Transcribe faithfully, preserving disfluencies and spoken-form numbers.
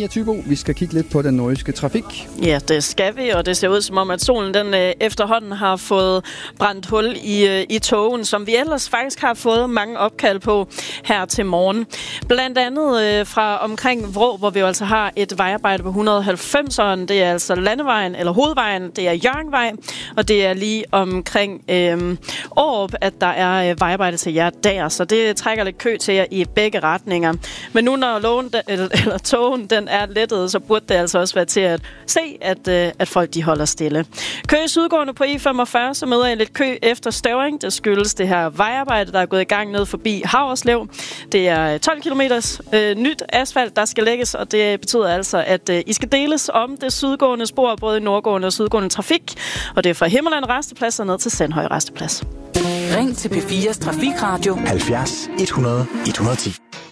Mia Thybo, vi skal kigge lidt på den nordjyske trafik. Ja, det skal vi, og det ser ud som om, at solen den øh, efterhånden har fået brændt hul i, øh, i togen, som vi ellers faktisk har fået mange opkald på her til morgen. Blandt andet øh, fra omkring Vrå, hvor vi jo altså har et vejarbejde på et hundrede og halvfemseren. Det er altså landevejen, eller hovedvejen, det er Hjørringvej, og det er lige omkring øh, Aarup, at der er øh, vejarbejde til jer der, så det trækker lidt kø til jer i begge retninger. Men nu når loven, eller, eller togen den er lettet, så burde det altså også være til at se, at, øh, at folk de holder stille. Kø i sydgående på E femogfyrre, så møder jeg lidt kø efter Støvring. Det skyldes det her vejarbejde, der er gået i gang ned forbi Haverslev. Det er tolv kilometer øh, nyt asfalt, der skal lægges, og det betyder altså, at øh, I skal deles om det sydgående spor, både i nordgående og sydgående trafik, og det er fra Himmerland Resteplads og ned til Sandhøj Resteplads. Ring til P fires Trafikradio halvfjerds et hundrede et hundrede og ti.